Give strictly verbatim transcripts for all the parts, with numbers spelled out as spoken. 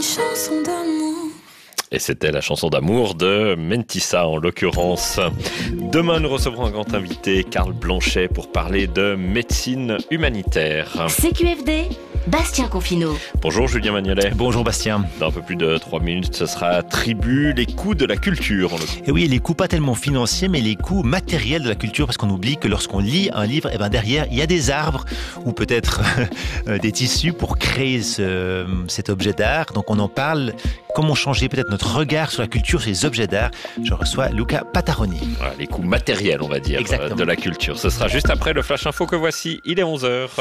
une chanson d'amour. Et c'était la chanson d'amour de Mentissa en l'occurrence. Demain, nous recevrons un grand invité, Karl Blanchet, pour parler de médecine humanitaire. C Q F D, Bastien Confineau. Bonjour Julien Magnolet. Bonjour Bastien. Dans un peu plus de trois minutes, ce sera Tribu, les coûts de la culture. Et oui, les coûts pas tellement financiers, mais les coûts matériels de la culture, parce qu'on oublie que lorsqu'on lit un livre, eh ben derrière, il y a des arbres ou peut-être des tissus pour créer ce, cet objet d'art. Donc on en parle. Comment changer peut-être notre regard sur la culture, sur les objets d'art. Je reçois Luca Pataroni. Voilà, les coûts matériels, on va dire, Exactement. de la culture. Ce sera juste après le Flash Info que voici. Il est onze heures.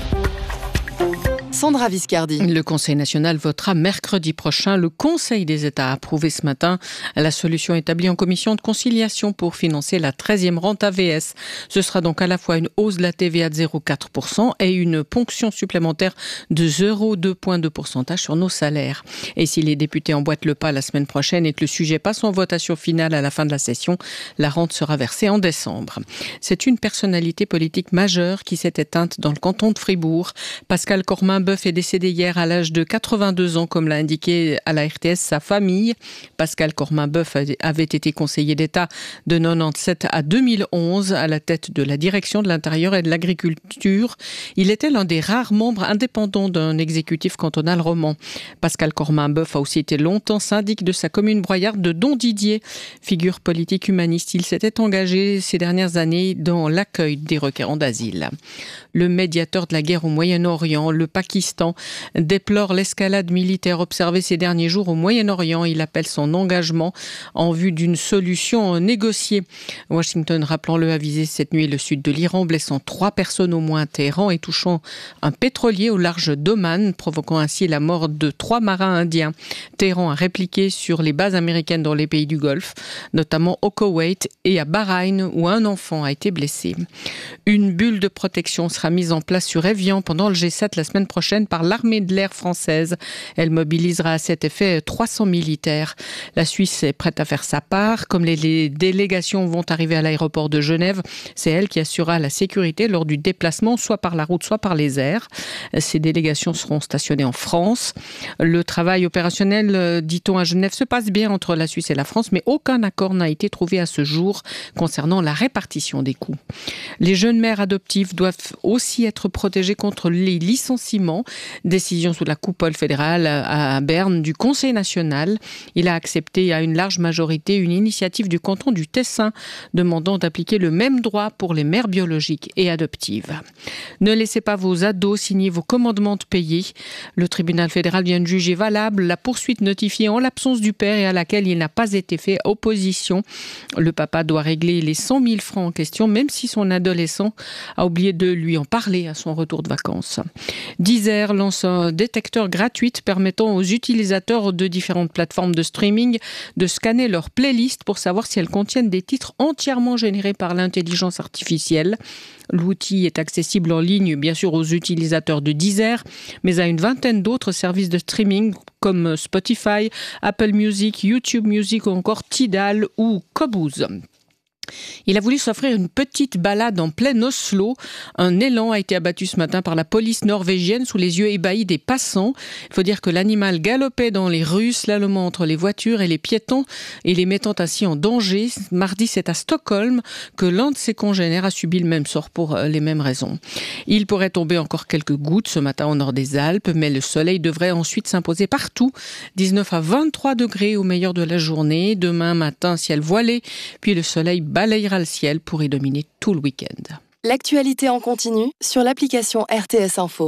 Sandra Viscardi. Le Conseil national votera mercredi prochain. Le Conseil des États a approuvé ce matin la solution établie en commission de conciliation pour financer la treizième rente A V S. Ce sera donc à la fois une hausse de la T V A de zéro virgule quatre pour cent et une ponction supplémentaire de zéro virgule deux points de pourcentage sur nos salaires. Et si les députés emboîtent le pas la semaine prochaine et que le sujet passe en votation finale à la fin de la session, la rente sera versée en décembre. C'est une personnalité politique majeure qui s'est éteinte dans le canton de Fribourg. Pascal Corminboeuf est décédé hier à l'âge de quatre-vingt-deux ans, comme l'a indiqué à la R T S sa famille. Pascal Corminboeuf avait été conseiller d'État de quatre-vingt-dix-sept à deux mille onze à la tête de la direction de l'Intérieur et de l'Agriculture. Il était l'un des rares membres indépendants d'un exécutif cantonal roman. Pascal Corminboeuf a aussi été longtemps syndic de sa commune broyarde de Don-Didier. Figure politique humaniste, il s'était engagé ces dernières années dans l'accueil des requérants d'asile. Le médiateur de la guerre au Moyen-Orient, le Pakistan, déplore l'escalade militaire observée ces derniers jours au Moyen-Orient. Il appelle son engagement en vue d'une solution négociée. Washington, rappelons-le, a visé cette nuit le sud de l'Iran, blessant trois personnes au moins à Téhéran et touchant un pétrolier au large d'Oman, provoquant ainsi la mort de trois marins indiens. Téhéran a répliqué sur les bases américaines dans les pays du Golfe, notamment au Koweït et à Bahreïn, où un enfant a été blessé. Une bulle de protection sera mise en place sur Évian pendant le G sept la semaine prochaine par l'armée de l'air française. Elle mobilisera à cet effet trois cents militaires. La Suisse est prête à faire sa part. Comme les, les délégations vont arriver à l'aéroport de Genève, c'est elle qui assurera la sécurité lors du déplacement, soit par la route, soit par les airs. Ces délégations seront stationnées en France. Le travail opérationnel, dit-on à Genève, se passe bien entre la Suisse et la France, mais aucun accord n'a été trouvé à ce jour concernant la répartition des coûts. Les jeunes mères adoptives doivent aussi être protégées contre les licenciements. Décision sous la coupole fédérale à Berne du Conseil national. Il a accepté à une large majorité une initiative du canton du Tessin demandant d'appliquer le même droit pour les mères biologiques et adoptives. Ne laissez pas vos ados signer vos commandements de payer. Le tribunal fédéral vient de juger valable la poursuite notifiée en l'absence du père et à laquelle il n'a pas été fait opposition. Le papa doit régler les cent mille francs en question, même si son adolescent a oublié de lui en parler à son retour de vacances. Deezer lance un détecteur gratuit permettant aux utilisateurs de différentes plateformes de streaming de scanner leurs playlists pour savoir si elles contiennent des titres entièrement générés par l'intelligence artificielle. L'outil est accessible en ligne, bien sûr, aux utilisateurs de Deezer, mais à une vingtaine d'autres services de streaming comme Spotify, Apple Music, YouTube Music ou encore Tidal ou Qobuz. Il a voulu s'offrir une petite balade en plein Oslo. Un élan a été abattu ce matin par la police norvégienne sous les yeux ébahis des passants. Il faut dire que l'animal galopait dans les rues, slalomant entre les voitures et les piétons et les mettant ainsi en danger. Mardi, c'est à Stockholm que l'un de ses congénères a subi le même sort pour les mêmes raisons. Il pourrait tomber encore quelques gouttes ce matin au nord des Alpes, mais le soleil devrait ensuite s'imposer partout. dix-neuf à vingt-trois degrés au meilleur de la journée. Demain matin, ciel voilé, puis le soleil balayera le ciel pour y dominer tout le week-end. L'actualité en continu sur l'application R T S Info.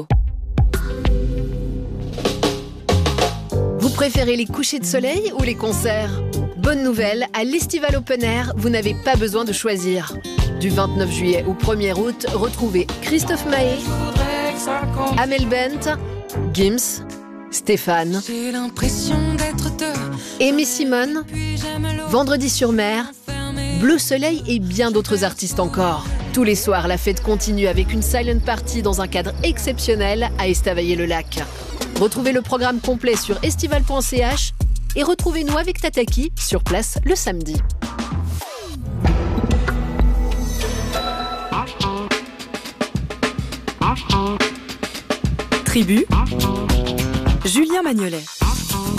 Vous préférez les couchers de soleil ou les concerts ? Bonne nouvelle, à l'Estival Open Air, vous n'avez pas besoin de choisir. Du vingt-neuf juillet au premier août, retrouvez Christophe Maé, Amel Bent, Gims, Stéphane, Aimé Simone, Vendredi sur mer, Bleu Soleil et bien d'autres artistes encore. Tous les soirs, la fête continue avec une silent party dans un cadre exceptionnel à Estavayer-le-Lac. Retrouvez le programme complet sur estival point c h et retrouvez-nous avec Tataki sur place le samedi. Tribu, Julien Magnolet.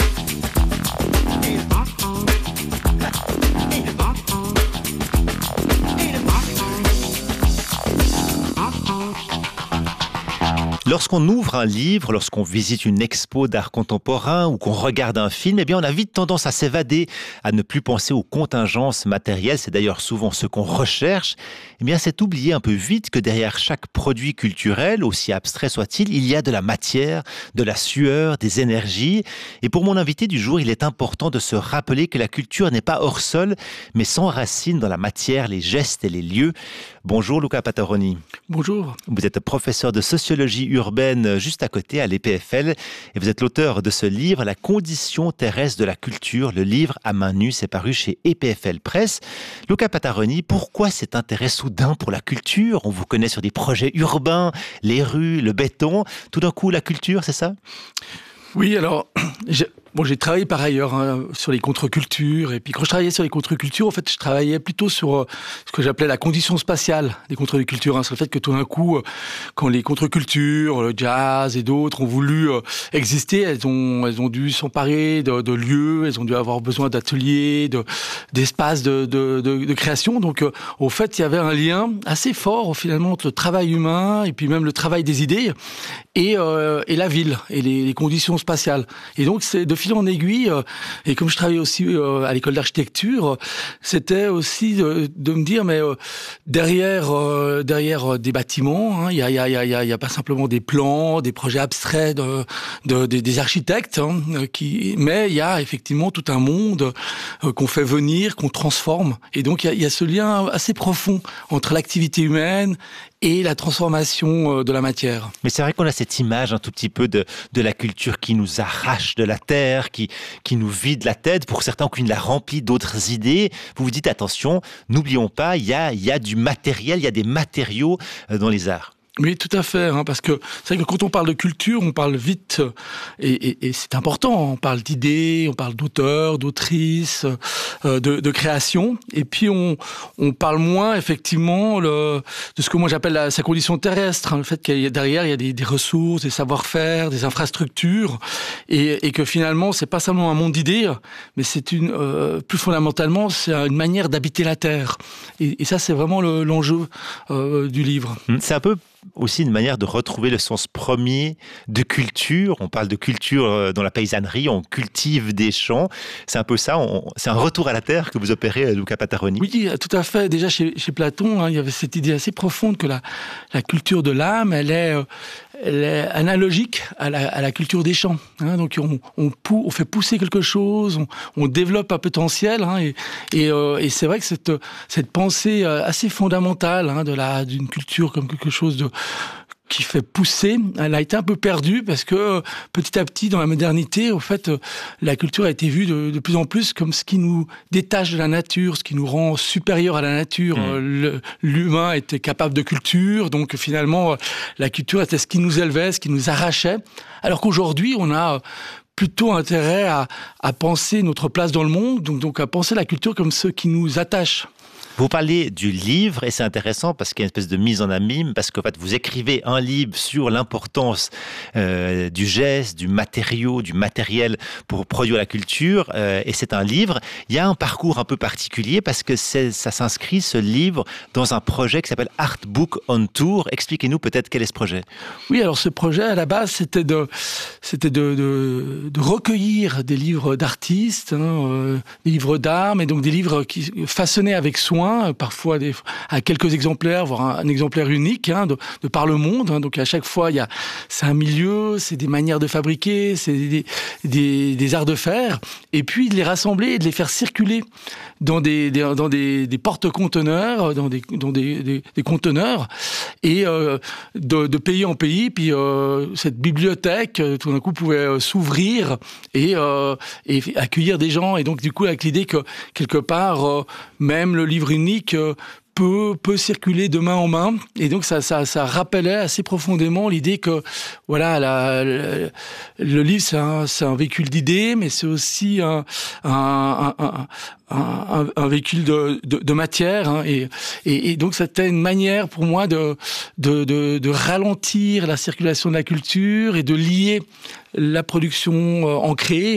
Lorsqu'on ouvre un livre, lorsqu'on visite une expo d'art contemporain ou qu'on regarde un film, eh bien, on a vite tendance à s'évader, à ne plus penser aux contingences matérielles. C'est d'ailleurs souvent ce qu'on recherche. Eh bien, c'est oublier un peu vite que derrière chaque produit culturel, aussi abstrait soit-il, il y a de la matière, de la sueur, des énergies. Et pour mon invité du jour, il est important de se rappeler que la culture n'est pas hors sol, mais s'enracine dans la matière, les gestes et les lieux. Bonjour Luca Pataroni. Bonjour. Vous êtes professeur de sociologie urbaine juste à côté à l'E P F L et vous êtes l'auteur de ce livre, La condition terrestre de la culture. Le livre à main nue, c'est paru chez E P F L Presse. Luca Pataroni, pourquoi cet intérêt soudain pour la culture? On vous connaît sur des projets urbains, les rues, le béton. Tout d'un coup, la culture, c'est ça? Oui, alors, j'ai, bon, j'ai travaillé par ailleurs hein, sur les contre-cultures. Et puis quand je travaillais sur les contre-cultures, en fait, je travaillais plutôt sur euh, ce que j'appelais la condition spatiale des contre-cultures. Hein, sur le fait que tout d'un coup, euh, quand les contre-cultures, le jazz et d'autres ont voulu euh, exister, elles ont, elles ont dû s'emparer de, de lieux, elles ont dû avoir besoin d'ateliers, de, d'espaces de, de, de, de création. Donc, euh, au fait, il y avait un lien assez fort finalement entre le travail humain et puis même le travail des idées et, euh, et la ville et les, les conditions spatiales. Et donc, c'est de fil en aiguille, euh, et comme je travaillais aussi euh, à l'école d'architecture, euh, c'était aussi de, de me dire, mais euh, derrière, euh, derrière euh, des bâtiments, il hein, y, a, y, a, y, a, y a pas simplement des plans, des projets abstraits de, de, de, des architectes, hein, qui, mais il y a effectivement tout un monde euh, qu'on fait venir, qu'on transforme. Et donc, il y, y a ce lien assez profond entre l'activité humaine et la transformation de la matière. Mais c'est vrai qu'on a cette image un tout petit peu de, de la culture qui nous arrache de la terre, qui, qui nous vide la tête, pour certains qui la remplit d'autres idées. Vous vous dites, attention, n'oublions pas, il y a, il y a du matériel, il y a des matériaux dans les arts. Oui, tout à fait, hein, parce que c'est vrai que quand on parle de culture, on parle vite, et, et, et c'est important, on parle d'idées, on parle d'auteurs, d'autrices, euh, de, de création, et puis on, on parle moins effectivement le, de ce que moi j'appelle la, sa condition terrestre, hein, le fait qu'il y a derrière il y a des, des ressources, des savoir-faire, des infrastructures, et, et que finalement c'est pas seulement un monde d'idées, mais c'est une, euh, plus fondamentalement, c'est une manière d'habiter la terre, et, et ça c'est vraiment le, l'enjeu euh, du livre. C'est un peu aussi une manière de retrouver le sens premier de culture. On parle de culture dans la paysannerie, on cultive des champs. C'est un peu ça, on, c'est un retour à la terre que vous opérez, Luca Pataroni. Oui, tout à fait. Déjà chez, chez Platon, hein, il y avait cette idée assez profonde que la, la culture de l'âme, elle est, elle est analogique à la, à la culture des champs. Hein. Donc on, on, pou, on fait pousser quelque chose, on, on développe un potentiel. Hein, et, et, euh, et c'est vrai que cette, cette pensée assez fondamentale hein, de la, d'une culture comme quelque chose de qui fait pousser, elle a été un peu perdue parce que petit à petit dans la modernité, au fait, la culture a été vue de, de plus en plus comme ce qui nous détache de la nature, ce qui nous rend supérieur à la nature. Mmh. Le, l'humain était capable de culture, donc finalement la culture était ce qui nous élevait, ce qui nous arrachait, alors qu'aujourd'hui on a plutôt intérêt à, à penser notre place dans le monde, donc, donc à penser la culture comme ce qui nous attache. Vous parlez du livre, et c'est intéressant parce qu'il y a une espèce de mise en abîme, parce qu'en fait, vous écrivez un livre sur l'importance euh, du geste, du matériau, du matériel pour produire la culture, euh, et c'est un livre. Il y a un parcours un peu particulier parce que c'est, ça s'inscrit, ce livre, dans un projet qui s'appelle Art Book on Tour. Expliquez-nous peut-être quel est ce projet. Oui, alors ce projet, à la base, c'était de, c'était de, de, de recueillir des livres d'artistes, hein, euh, des livres d'art, mais donc des livres qui façonnés avec soin, parfois des, à quelques exemplaires, voire un, un exemplaire unique hein, de, de par le monde. Hein, donc à chaque fois, il y a, c'est un milieu, c'est des manières de fabriquer, c'est des, des, des arts de faire, et puis de les rassembler et de les faire circuler dans des, des, dans des, des porte-conteneurs, dans des, dans des, des, des conteneurs, et euh, de, de pays en pays. Puis euh, cette bibliothèque, tout d'un coup, pouvait euh, s'ouvrir et, euh, et accueillir des gens. Et donc, du coup, avec l'idée que, quelque part, euh, même le livre unique euh, peut, peut circuler de main en main. Et donc, ça, ça, ça rappelait assez profondément l'idée que, voilà, la, la, le livre, c'est un, c'est un véhicule d'idées, mais c'est aussi un, un, un, un Un, un véhicule de, de, de matière hein, et, et, et donc c'était une manière pour moi de, de, de, de ralentir la circulation de la culture et de lier la production euh, ancrée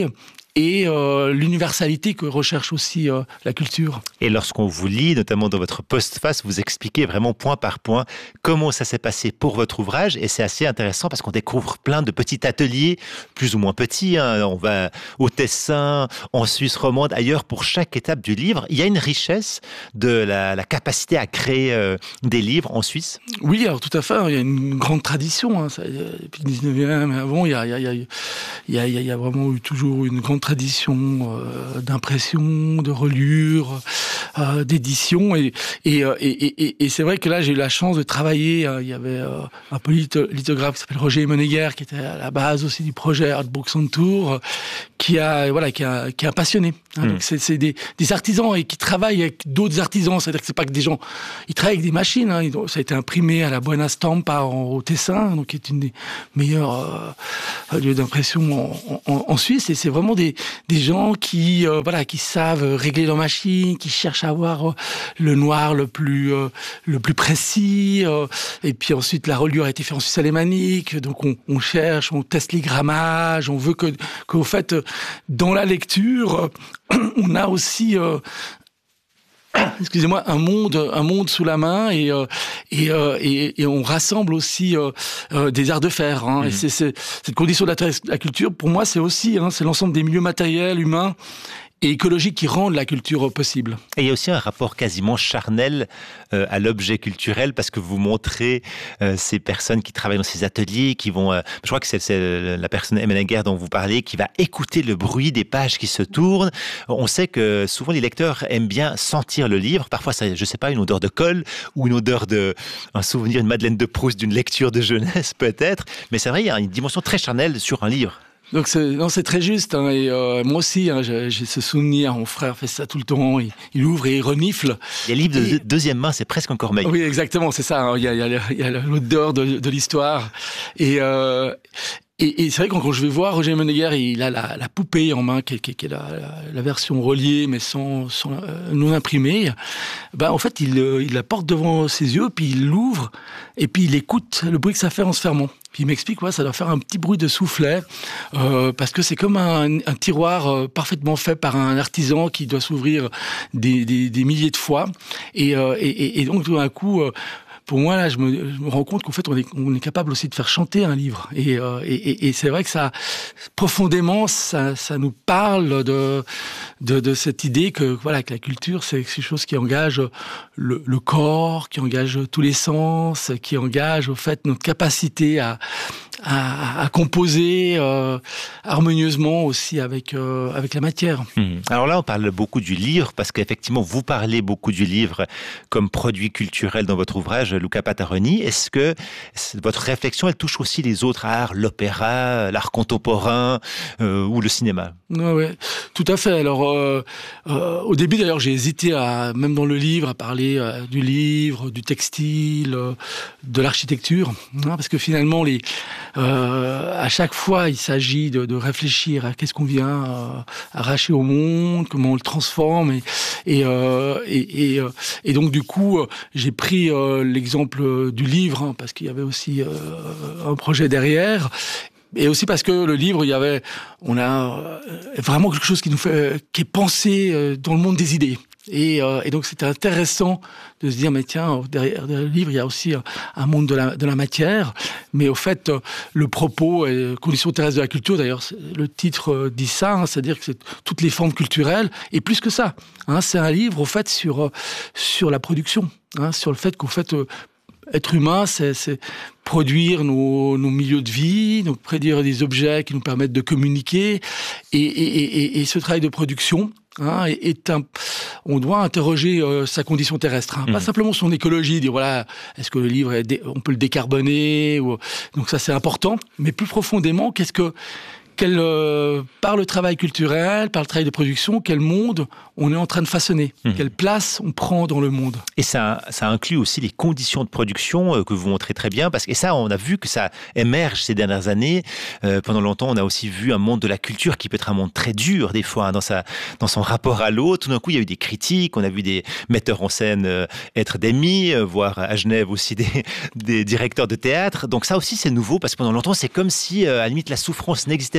et euh, l'universalité que recherche aussi euh, la culture. Et lorsqu'on vous lit, notamment dans votre postface, vous expliquez vraiment point par point comment ça s'est passé pour votre ouvrage, et c'est assez intéressant parce qu'on découvre plein de petits ateliers, plus ou moins petits, hein. On va au Tessin, en Suisse romande, ailleurs, pour chaque étape du livre. Il y a une richesse de la, la capacité à créer euh, des livres en Suisse. Oui, alors tout à fait, il y a une grande tradition, hein, ça, depuis le dix-neuvième, mais avant, il y a, il y a, il y a, il y a, il y a vraiment eu toujours une grande tradition euh, d'impression, de reliure, euh, d'édition, et, et, et, et, et c'est vrai que là, j'ai eu la chance de travailler, hein, il y avait euh, un polylithographe qui s'appelle Roger Monneguer, qui était à la base aussi du projet Artbooks on Tour, qui a, voilà, qui a, qui a passionné. Hein, mmh. Donc c'est, c'est des, des artisans et qui travaillent avec d'autres artisans, c'est-à-dire que c'est pas que des gens, ils travaillent avec des machines, hein, ils, ça a été imprimé à la Buena Stampa au Tessin, donc qui est une des meilleurs euh, lieux d'impression en, en, en Suisse, et c'est vraiment des, des gens qui, euh, voilà, qui savent régler leur machine, qui cherchent à avoir euh, le noir le plus, euh, le plus précis, euh, et puis ensuite la reliure a été faite en Suisse alémanique, donc on, on cherche, on teste les grammages, on veut que, qu'au fait, dans la lecture, on a aussi euh, excusez-moi, un monde, un monde sous la main, et euh, et, euh, et et on rassemble aussi euh, euh, des arts de faire. Hein, mmh. Et c'est, c'est cette condition de la, la culture, pour moi, c'est aussi, hein, c'est l'ensemble des milieux matériels, humains et écologiques qui rendent la culture possible. Et il y a aussi un rapport quasiment charnel euh, à l'objet culturel, parce que vous montrez euh, ces personnes qui travaillent dans ces ateliers, qui vont, euh, je crois que c'est, c'est la personne Monneguer dont vous parlez, qui va écouter le bruit des pages qui se tournent. On sait que souvent les lecteurs aiment bien sentir le livre. Parfois, ça, je sais pas, une odeur de colle ou une odeur de, un souvenir, une Madeleine de Proust d'une lecture de jeunesse peut-être. Mais c'est vrai, il y a une dimension très charnelle sur un livre. Donc c'est, non, c'est très juste, hein, et euh, moi aussi, hein, j'ai, j'ai ce souvenir. Mon frère fait ça tout le temps. Il, il ouvre et il renifle. Les livres de et... deuxième main, c'est presque encore meilleur. Oui, exactement, c'est ça. Hein, il y a, il y a, il y a l'odeur de, de l'histoire. Et euh, Et, et c'est vrai que quand je vais voir Roger Monneguer, il a la, la poupée en main, qui, qui, qui est la, la, la version reliée, mais sans, sans euh, non imprimée. Ben, en fait, il, il la porte devant ses yeux, puis il l'ouvre, et puis il écoute le bruit que ça fait en se fermant. Puis il m'explique, ouais, ça doit faire un petit bruit de soufflet, euh, parce que c'est comme un, un tiroir euh, parfaitement fait par un artisan qui doit s'ouvrir des, des, des milliers de fois. Et, euh, et, et donc, tout d'un coup... Euh, Pour moi, là, je me, je me rends compte qu'en fait, on est, on est capable aussi de faire chanter un livre. Et, euh, et, et c'est vrai que ça, profondément, ça, ça nous parle de, de, de cette idée que, voilà, que la culture, c'est quelque chose qui engage le, le corps, qui engage tous les sens, qui engage, au fait, notre capacité à, à, à composer euh, harmonieusement aussi avec, euh, avec la matière. Mmh. Alors là, on parle beaucoup du livre, parce qu'effectivement, vous parlez beaucoup du livre comme produit culturel dans votre ouvrage, Luca Pataroni. Est-ce que votre réflexion, elle touche aussi les autres arts, l'opéra, l'art contemporain euh, ou le cinéma? Ouais, ouais, tout à fait. Alors, euh, euh, au début, d'ailleurs, j'ai hésité, à, même dans le livre, à parler euh, du livre, du textile, euh, de l'architecture, hein, parce que finalement, les, euh, à chaque fois, il s'agit de, de réfléchir à qu'est-ce qu'on vient euh, arracher au monde, comment on le transforme, et et euh, et, et, euh, et donc du coup, euh, j'ai pris euh, l'exemple du livre, hein, parce qu'il y avait aussi euh, un projet derrière. Et aussi parce que le livre, il y avait, on a vraiment quelque chose qui nous fait, qui est pensé dans le monde des idées. Et, euh, et donc c'était intéressant de se dire, mais tiens, derrière, derrière le livre, il y a aussi un monde de la, de la matière. Mais au fait, le propos et conditions terrestres de la culture, d'ailleurs, le titre dit ça, hein, c'est-à-dire que c'est toutes les formes culturelles, et plus que ça. Hein, c'est un livre, au fait, sur, sur la production, hein, sur le fait qu'au fait, être humain, c'est, c'est produire nos, nos milieux de vie, donc produire des objets qui nous permettent de communiquer. Et, et, et, et ce travail de production, hein, est, est un, on doit interroger euh, sa condition terrestre, hein, mmh. pas simplement son écologie, dire voilà, est-ce que le livre, est dé, on peut le décarboner, ou, donc ça c'est important, mais plus profondément, qu'est-ce que Quel, euh, par le travail culturel, par le travail de production, quel monde on est en train de façonner, mmh. quelle place on prend dans le monde. Et ça, ça inclut aussi les conditions de production euh, que vous montrez très bien, parce que et ça, on a vu que ça émerge ces dernières années. Euh, pendant longtemps, on a aussi vu un monde de la culture qui peut être un monde très dur, des fois, hein, dans, sa, dans son rapport à l'autre. Tout d'un coup, il y a eu des critiques, on a vu des metteurs en scène euh, être démis, euh, voire à Genève aussi des, des directeurs de théâtre. Donc ça aussi, c'est nouveau, parce que pendant longtemps, c'est comme si, euh, à la limite, la souffrance n'existait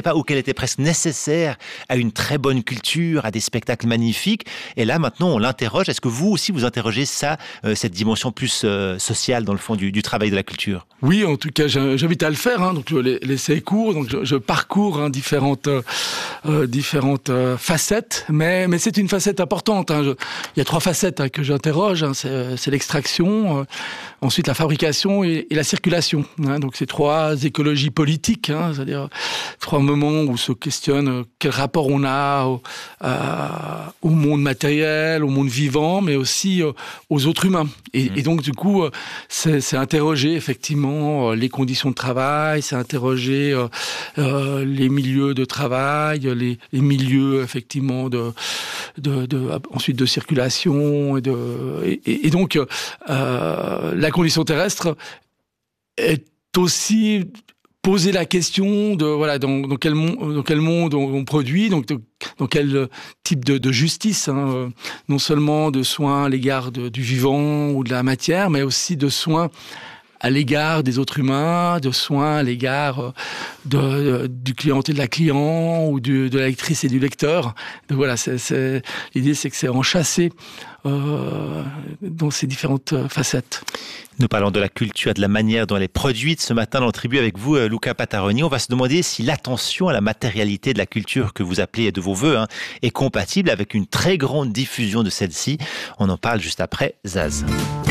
pas ou qu'elle était presque nécessaire à une très bonne culture, à des spectacles magnifiques. Et là, maintenant, on l'interroge. Est-ce que vous aussi, vous interrogez ça, euh, cette dimension plus euh, sociale, dans le fond, du, du travail de la culture? Oui, en tout cas, j'invite à le faire. Hein. Donc, l'essai est court. Donc, je, je parcours hein, différentes, euh, différentes euh, facettes. Mais, mais c'est une facette importante. Hein. Je, il y a trois facettes hein, que j'interroge. Hein. C'est l'extraction, euh, ensuite la fabrication et, et la circulation. Hein. Donc, c'est trois écologies politiques. Hein, c'est-à-dire trois moments où se questionne euh, quel rapport on a au, à, au monde matériel, au monde vivant, mais aussi euh, aux autres humains. Et, mmh. et donc, du coup, euh, c'est interroger effectivement les conditions de travail, c'est interroger euh, euh, les milieux de travail, les, les milieux effectivement de, de, de ensuite de circulation et de et, et donc euh, la condition terrestre est aussi poser la question de voilà dans, dans quel monde dans quel monde on, on produit, donc de, dans quel type de, de justice, hein, non seulement de soins à l'égard du vivant ou de la matière, mais aussi de soins à l'égard des autres humains, de soins à l'égard de, de, du client et de la client, ou du, de la lectrice et du lecteur. Donc voilà, l'idée c'est que c'est enchâssé euh, dans ces différentes facettes. Nous parlons de la culture, de la manière dont elle est produite. Ce matin, dans le Tribu avec vous, Luca Pataroni, on va se demander si l'attention à la matérialité de la culture que vous appelez de vos voeux hein, est compatible avec une très grande diffusion de celle-ci. On en parle juste après Zaz.